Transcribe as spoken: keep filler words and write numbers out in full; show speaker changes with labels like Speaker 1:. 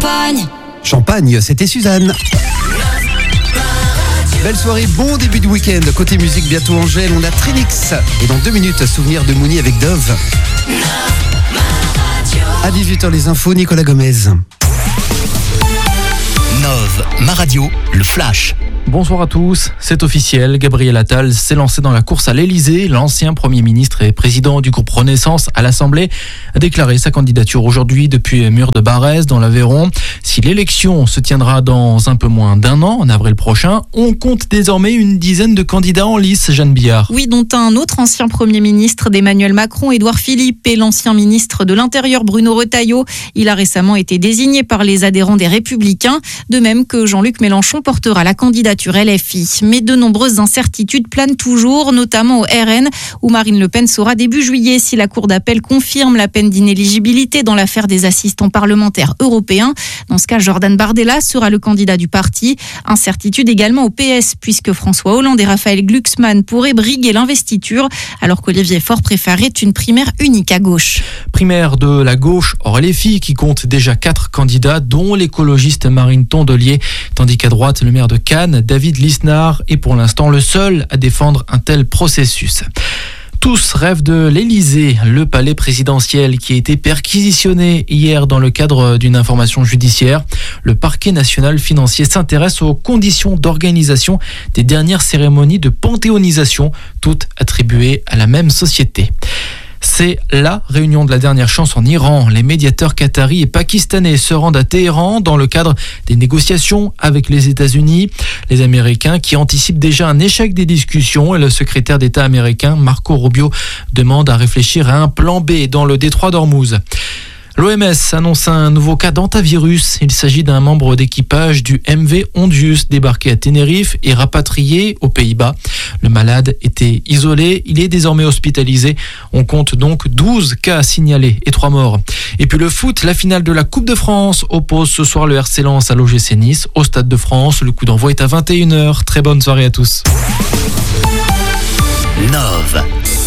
Speaker 1: Champagne.
Speaker 2: Champagne, c'était Suzanne. Belle soirée, bon début de week-end. Côté musique, bientôt Angèle, on a Trinix. Et dans deux minutes, souvenir de Mouni avec Dove. À dix-huit heures, les infos, Nicolas Gomez.
Speaker 3: Nove, ma radio, le flash.
Speaker 4: Bonsoir à tous, c'est officiel, Gabriel Attal s'est lancé dans la course à l'Elysée. L'ancien Premier ministre et président du groupe Renaissance à l'Assemblée a déclaré sa candidature aujourd'hui depuis Mur de Barrès dans l'Aveyron. Si l'élection se tiendra dans un peu moins d'un an, en avril prochain, on compte désormais une dizaine de candidats en lice, Jeanne Billard.
Speaker 5: Oui, dont un autre ancien Premier ministre d'Emmanuel Macron, Édouard Philippe, et l'ancien ministre de l'Intérieur, Bruno Retailleau. Il a récemment été désigné par les adhérents des Républicains, de même que Jean-Luc Mélenchon portera la candidature L F I. Mais de nombreuses incertitudes planent toujours, notamment au R N, où Marine Le Pen saura début juillet si la Cour d'appel confirme la peine d'inéligibilité dans l'affaire des assistants parlementaires européens. Dans ce cas, Jordan Bardella sera le candidat du parti. Incertitude également au P S, puisque François Hollande et Raphaël Glucksmann pourraient briguer l'investiture, alors qu'Olivier Faure préférerait une primaire unique à gauche.
Speaker 4: Primaire de la gauche hors L F I, qui compte déjà quatre candidats, dont l'écologiste Marine Tondelier, tandis qu'à droite, le maire de Cannes, David Lisnard, est pour l'instant le seul à défendre un tel processus. Tous rêvent de l'Elysée, le palais présidentiel qui a été perquisitionné hier dans le cadre d'une information judiciaire. Le parquet national financier s'intéresse aux conditions d'organisation des dernières cérémonies de panthéonisation, toutes attribuées à la même société. C'est la réunion de la dernière chance en Iran. Les médiateurs qataris et pakistanais se rendent à Téhéran dans le cadre des négociations avec les États-Unis. Les Américains qui anticipent déjà un échec des discussions, et le secrétaire d'État américain Marco Rubio demande à réfléchir à un plan B dans le détroit d'Ormuz. L'O M S annonce un nouveau cas d'hantavirus. Il s'agit d'un membre d'équipage du M V Hondius débarqué à Tenerife et rapatrié aux Pays-Bas. Le malade était isolé, il est désormais hospitalisé. On compte donc douze cas signalés et trois morts. Et puis le foot, la finale de la Coupe de France oppose ce soir le R C Lens à l'O G C Nice au Stade de France. Le coup d'envoi est à vingt et une heures. Très bonne soirée à tous.
Speaker 3: Nove.